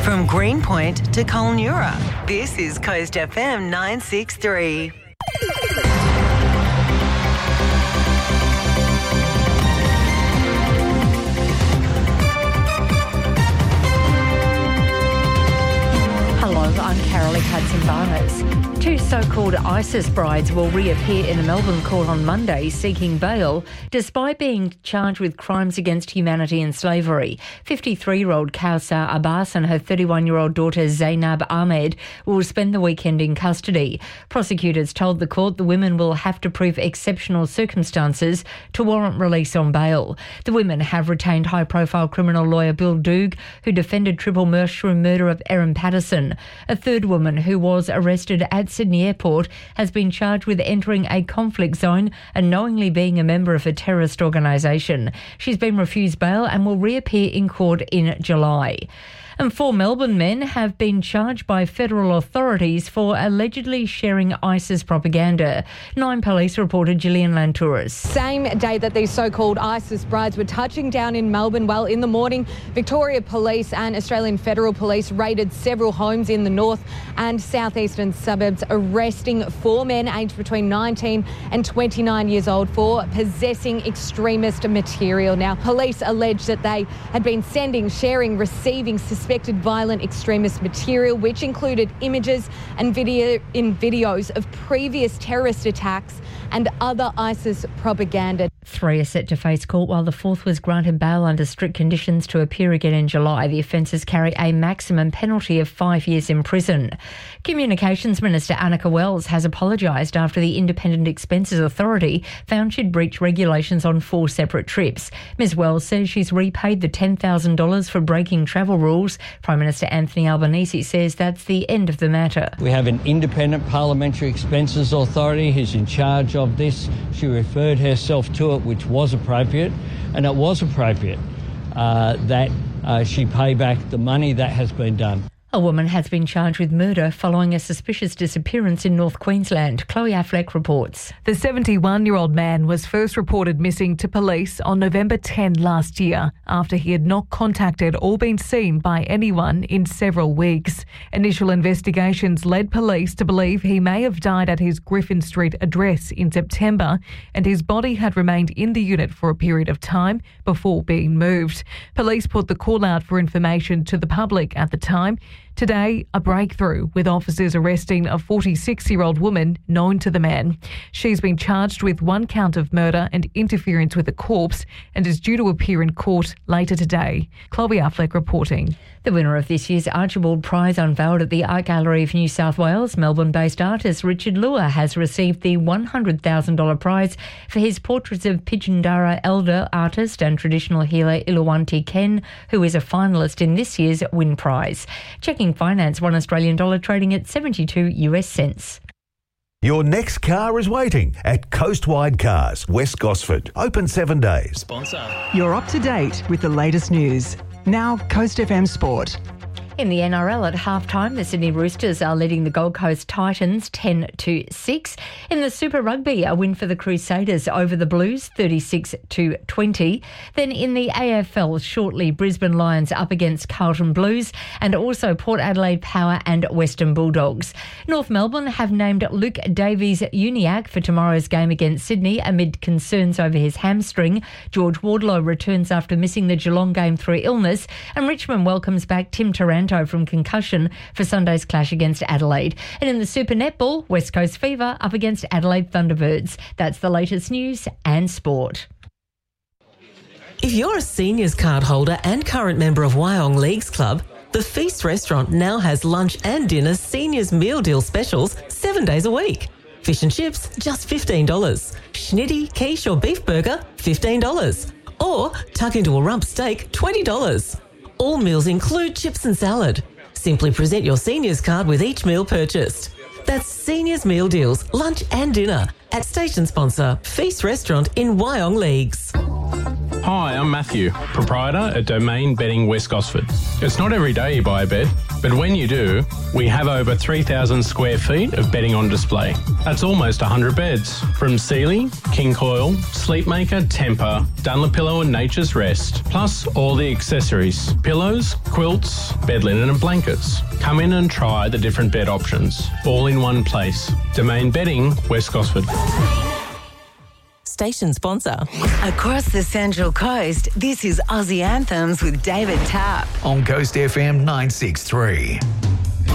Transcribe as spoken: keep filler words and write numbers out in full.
From Greenpoint to Colnura, this is Coast F M nine sixty-three. Hello, I'm Carolee Hudson-Barnes. Two so-called ISIS brides will reappear in a Melbourne court on Monday seeking bail, despite being charged with crimes against humanity and slavery. fifty-three-year-old Kausar Abbas and her thirty-one-year-old daughter Zainab Ahmed will spend the weekend in custody. Prosecutors told the court the women will have to prove exceptional circumstances to warrant release on bail. The women have retained high-profile criminal lawyer Bill Doog, who defended triple mushroom murder of Erin Patterson. A third woman who was arrested at Sydney Airport has been charged with entering a conflict zone and knowingly being a member of a terrorist organisation. She's been refused bail and will reappear in court in July. And four Melbourne men have been charged by federal authorities for allegedly sharing ISIS propaganda. Nine Police reporter Gillian Lantouris. Same day that these so-called ISIS brides were touching down in Melbourne, well, in the morning, Victoria Police and Australian Federal Police raided several homes in the north and southeastern suburbs, arresting four men aged between nineteen and twenty-nine years old for possessing extremist material. Now, police allege that they had been sending, sharing, receiving suspicious suspected violent extremist material, which included images and video in videos of previous terrorist attacks and other ISIS propaganda. Three are set to face court, while the fourth was granted bail under strict conditions to appear again in July. The offences carry a maximum penalty of five years in prison. Communications Minister Annika Wells has apologised after the Independent Expenses Authority found she'd breached regulations on four separate trips. Ms Wells says she's repaid the ten thousand dollars for breaking travel rules. Prime Minister Anthony Albanese says that's the end of the matter. We have an Independent Parliamentary Expenses Authority who's in charge of this. She referred herself to it, which was appropriate, and it was appropriate uh, that uh, she pay back the money that has been done. A woman has been charged with murder following a suspicious disappearance in North Queensland. Chloe Affleck reports. The seventy-one-year-old man was first reported missing to police on November tenth last year after he had not contacted or been seen by anyone in several weeks. Initial investigations led police to believe he may have died at his Griffin Street address in September, and his body had remained in the unit for a period of time before being moved. Police put the call out for information to the public at the time. Today, a breakthrough with officers arresting a forty-six-year-old woman known to the man. She's been charged with one count of murder and interference with a corpse and is due to appear in court later today. Chloe Affleck reporting. The winner of this year's Archibald Prize unveiled at the Art Gallery of New South Wales, Melbourne-based artist Richard Lua has received the one hundred thousand dollars prize for his portraits of Pitjantjatjara elder artist and traditional healer Iluwanti Ken, who is a finalist in this year's Win Prize. Checking finance, one Australian dollar trading at seventy-two US cents. Your next car is waiting at Coastwide Cars, West Gosford. Open seven days. Sponsor. You're up to date with the latest news. Now, Coast F M Sport. In the N R L at halftime, the Sydney Roosters are leading the Gold Coast Titans ten to six. In the Super Rugby, a win for the Crusaders over the Blues thirty-six to twenty. Then in the A F L, shortly, Brisbane Lions up against Carlton Blues and also Port Adelaide Power and Western Bulldogs. North Melbourne have named Luke Davies-Uniacke for tomorrow's game against Sydney amid concerns over his hamstring. George Wardlow returns after missing the Geelong game through illness, and Richmond welcomes back Tim Taranto from concussion for Sunday's clash against Adelaide. And in the Super Netball, West Coast Fever up against Adelaide Thunderbirds. That's the latest news and sport. If you're a seniors card holder and current member of Wyong Leagues Club, the Feast Restaurant now has lunch and dinner seniors meal deal specials seven days a week. Fish and chips, just fifteen dollars. Schnitty, quiche or beef burger, fifteen dollars. Or tuck into a rump steak, twenty dollars. All meals include chips and salad. Simply present your seniors card with each meal purchased. That's Seniors Meal Deals, lunch and dinner at station sponsor Feast Restaurant in Wyong Leagues. Hi, I'm Matthew, proprietor at Domain Bedding West Gosford. It's not every day you buy a bed, but when you do, we have over three thousand square feet of bedding on display. That's almost one hundred beds, from Sealy, King Coil, Sleepmaker, Tempur, Dunlopillow and Nature's Rest, plus all the accessories, pillows, quilts, bed linen and blankets. Come in and try the different bed options, all in one place. Domain Bedding, West Gosford. Station sponsor. Across the Central Coast, this is Aussie Anthems with David Tapp. On Coast F M nine six three.